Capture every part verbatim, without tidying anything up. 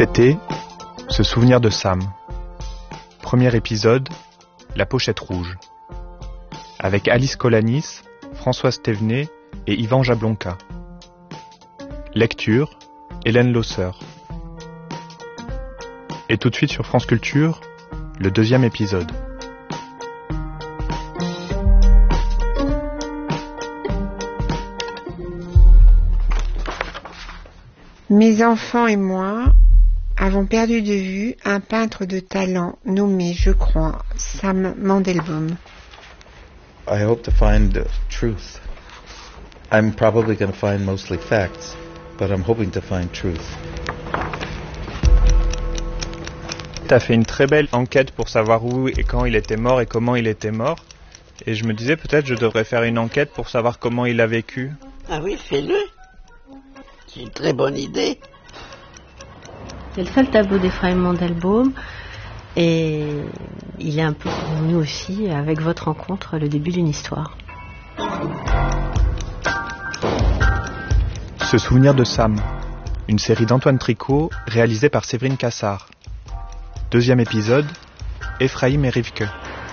C'était Se souvenir de Sam. Premier épisode, La pochette rouge. Avec Alice Colanis, Françoise Thévenet et Yvan Jablonka. Lecture, Hélène Losseur. Et tout de suite sur France Culture, le deuxième épisode. Mes enfants et moi avons perdu de vue un peintre de talent nommé, je crois, Sam Mandelbaum. I hope to find uh, truth. I'm probably going to find mostly facts, but I'm hoping to find truth. Tu as fait une très belle enquête pour savoir où et quand il était mort et comment il était mort. Et je me disais peut-être je devrais faire une enquête pour savoir comment il a vécu. Ah oui, fais-le. C'est une très bonne idée. C'est le seul tableau d'Ephraim Mandelbaum et il est un peu pour nous aussi, avec votre rencontre, le début d'une histoire. Se souvenir de Sam, une série d'Antoine Tricot réalisée par Séverine Cassard. Deuxième épisode, Ephraim et Rivke.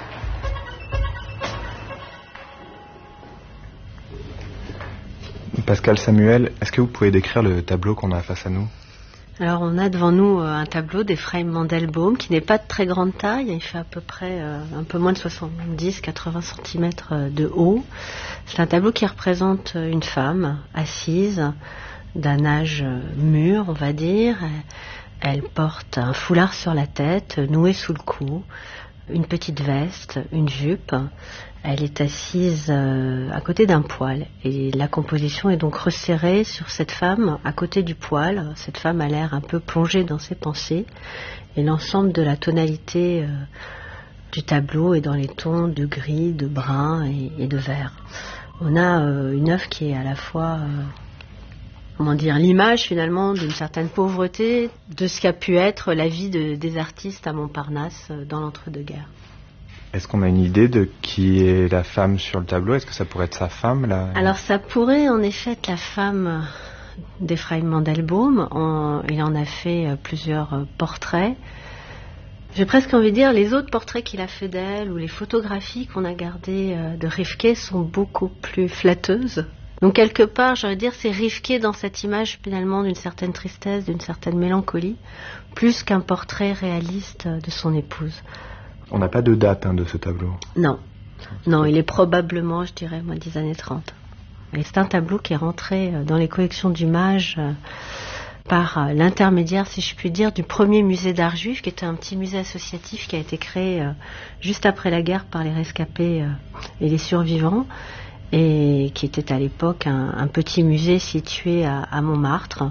Pascal Samuel, est-ce que vous pouvez décrire le tableau qu'on a face à nous ? Alors on a devant nous un tableau d'Ephraim Mandelbaum qui n'est pas de très grande taille, il fait à peu près euh, un peu moins de soixante-dix à quatre-vingts centimètres de haut. C'est un tableau qui représente une femme assise d'un âge mûr, on va dire. Elle porte un foulard sur la tête, noué sous le cou, une petite veste, une jupe. Elle est assise euh, à côté d'un poêle et la composition est donc resserrée sur cette femme à côté du poêle. Cette femme a l'air un peu plongée dans ses pensées et l'ensemble de la tonalité euh, du tableau est dans les tons de gris, de brun et, et de vert. On a euh, une œuvre qui est à la fois, euh, comment dire, l'image finalement d'une certaine pauvreté, de ce qu'a pu être la vie de, des artistes à Montparnasse euh, dans l'entre-deux-guerres. Est-ce qu'on a une idée de qui est la femme sur le tableau ? Est-ce que ça pourrait être sa femme là ? Alors ça pourrait en effet être la femme d'Ephraim Mandelbaum. On, il en a fait plusieurs portraits. J'ai presque envie de dire les autres portraits qu'il a fait d'elle ou les photographies qu'on a gardées de Rivke sont beaucoup plus flatteuses. Donc quelque part, j'aurais dire, c'est Rivke dans cette image finalement d'une certaine tristesse, d'une certaine mélancolie, plus qu'un portrait réaliste de son épouse. On n'a pas de date hein, de ce tableau. Non, non, il est probablement, je dirais, moi, des années trente. Et c'est un tableau qui est rentré dans les collections du Mage euh, par euh, l'intermédiaire, si je puis dire, du premier musée d'art juif, qui était un petit musée associatif qui a été créé euh, juste après la guerre par les rescapés euh, et les survivants, et qui était à l'époque un, un petit musée situé à, à Montmartre.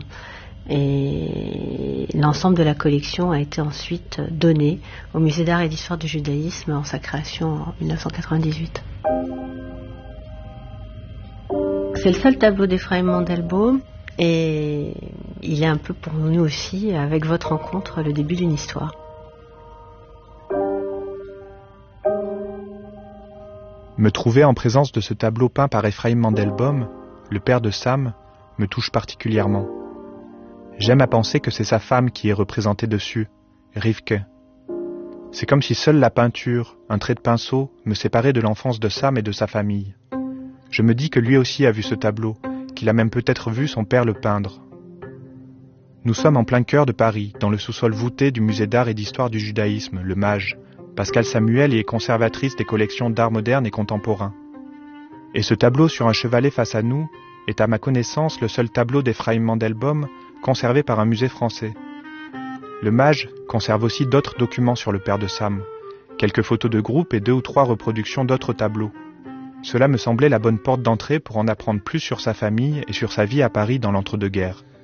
Et l'ensemble de la collection a été ensuite donné au Musée d'art et d'histoire du judaïsme en sa création en dix-neuf cent quatre-vingt-dix-huit. C'est le seul tableau d'Ephraim Mandelbaum et il est un peu pour nous aussi, avec votre rencontre, le début d'une histoire. Me trouver en présence de ce tableau peint par Ephraim Mandelbaum, le père de Sam, me touche particulièrement. J'aime à penser que c'est sa femme qui est représentée dessus, Rivke. C'est comme si seule la peinture, un trait de pinceau, me séparait de l'enfance de Sam et de sa famille. Je me dis que lui aussi a vu ce tableau, qu'il a même peut-être vu son père le peindre. Nous sommes en plein cœur de Paris, dans le sous-sol voûté du musée d'art et d'histoire du judaïsme, le Mage. Pascal Samuel est conservatrice des collections d'art moderne et contemporain. Et ce tableau sur un chevalet face à nous est à ma connaissance le seul tableau d'Ephraim Mandelbaum conservé par un musée français. Le Mage conserve aussi d'autres documents sur le père de Sam, quelques photos de groupe et deux ou trois reproductions d'autres tableaux. Cela me semblait la bonne porte d'entrée pour en apprendre plus sur sa famille et sur sa vie à Paris dans l'entre-deux-guerres.